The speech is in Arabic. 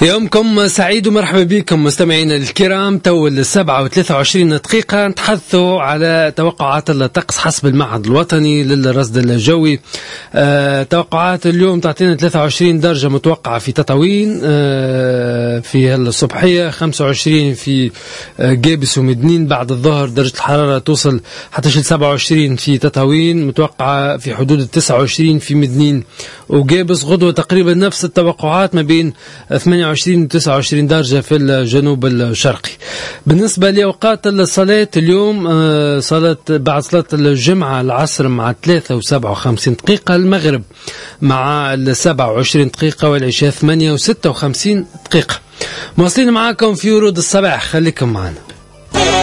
يومكم سعيد ومرحبا بكم مستمعينا الكرام. تو 7:23 دقيقة نتحدثوا على توقعات الطقس حسب المعهد الوطني للرصد الجوي. توقعات اليوم تعطينا 23 درجة متوقعة في تطاوين في الصبحية، 25 في جابس ومدنين، بعد الظهر درجة الحرارة توصل حتى 27 في تطاوين، متوقعة في حدود 29 في مدنين وجابس. غدوة تقريبا نفس التوقعات ما بين 28 و 29 درجة في الجنوب الشرقي. بالنسبة لأوقات الصلاة اليوم، صلاة بعد صلاة الجمعة العصر مع 3 و57 دقيقة، المغرب مع 27 دقيقة، والعشاء 8 و56 دقيقة. مواصلين معاكم في ورود الصباح، خليكم معنا.